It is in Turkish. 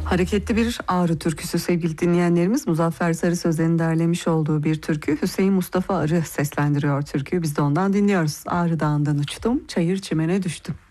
Hareketli bir Ağrı türküsü sevgili dinleyenlerimiz. Muzaffer Sarı Sözen'in derlemiş olduğu bir türkü. Hüseyin Mustafa Arı seslendiriyor türküyü. Biz de ondan dinliyoruz. Ağrı Dağı'ndan uçtum, çayır çimene düştüm.